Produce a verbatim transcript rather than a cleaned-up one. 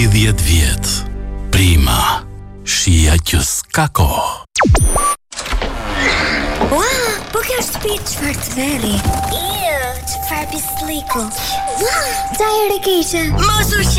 dhjetë vjet. Prima. Shija që s'ka kohë. Ua, po kjo shtëpi çfarë të veri. Iu, çfarë pisliku. Ua, çajër e keqe. Mos u